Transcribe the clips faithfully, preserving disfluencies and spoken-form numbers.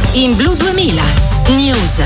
in Blu duemila News.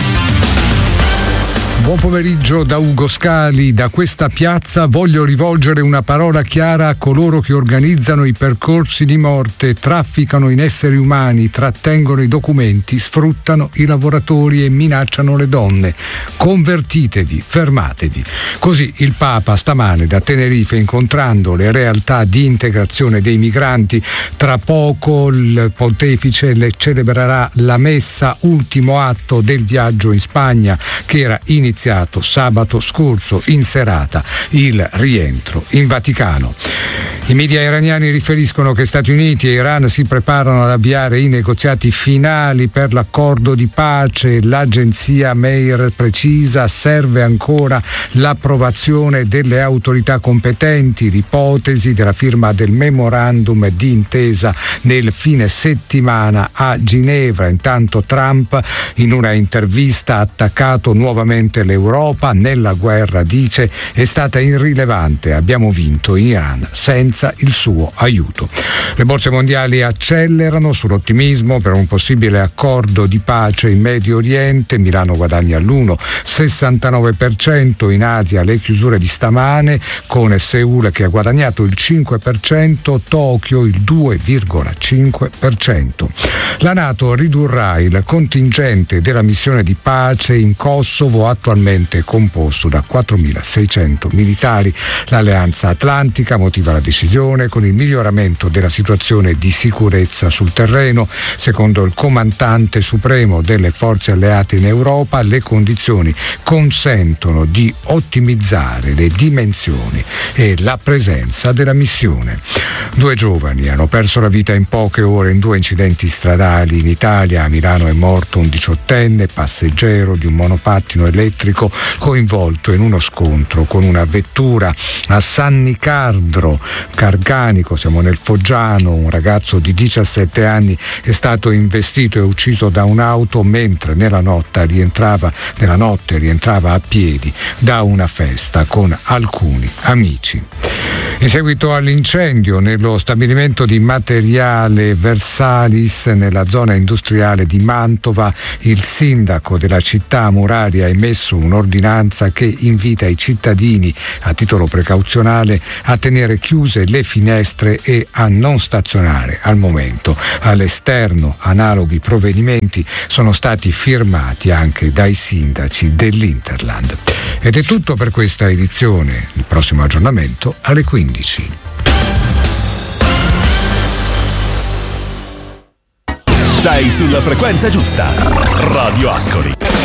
Buon pomeriggio da Ugo Scali. Da questa piazza voglio rivolgere una parola chiara a coloro che organizzano i percorsi di morte, trafficano in esseri umani, trattengono i documenti, sfruttano i lavoratori e minacciano le donne. Convertitevi, fermatevi. Così il Papa stamane da Tenerife, incontrando le realtà di integrazione dei migranti. Tra poco il pontefice le celebrerà la messa, ultimo atto del viaggio in Spagna, che era iniziato iniziato sabato scorso in serata, il rientro in Vaticano. I media iraniani riferiscono che Stati Uniti e Iran si preparano ad avviare i negoziati finali per l'accordo di pace. L'agenzia Meir precisa: serve ancora l'approvazione delle autorità competenti, l'ipotesi della firma del memorandum di intesa nel fine settimana a Ginevra. Intanto Trump, in una intervista, ha attaccato nuovamente l'Europa. Nella guerra, dice, è stata irrilevante, abbiamo vinto in Iran senza il suo aiuto. Le borse mondiali accelerano sull'ottimismo per un possibile accordo di pace in Medio Oriente. Milano guadagna l'uno virgola sessantanove per cento, in Asia le chiusure di stamane con Seul che ha guadagnato il cinque per cento, Tokyo il due virgola cinque per cento. La NATO ridurrà il contingente della missione di pace in Kosovo, attualmente composto da quattromilaseicento militari. L'Alleanza Atlantica motiva la decisione con il miglioramento della situazione di sicurezza sul terreno. Secondo il comandante supremo delle forze alleate in Europa, le condizioni consentono di ottimizzare le dimensioni e la presenza della missione. Due giovani hanno perso la vita in poche ore in due incidenti stradali in Italia. A Milano è morto un diciottenne passeggero di un monopattino elettrico coinvolto in uno scontro con una vettura. A San Nicandro Garganico, siamo nel Foggiano, un ragazzo di diciassette anni è stato investito e ucciso da un'auto mentre nella notte rientrava, nella notte rientrava a piedi da una festa con alcuni amici. In seguito all'incendio nello stabilimento di materiale Versalis nella zona industriale di Mantova, il sindaco della città muraria ha emesso un'ordinanza che invita i cittadini a titolo precauzionale a tenere chiuse le finestre e a non stazionare al momento all'esterno. Analoghi provvedimenti sono stati firmati anche dai sindaci dell'Interland. Ed è tutto per questa edizione. Il prossimo aggiornamento alle quindici. Sei sulla frequenza giusta. Radio Ascoli.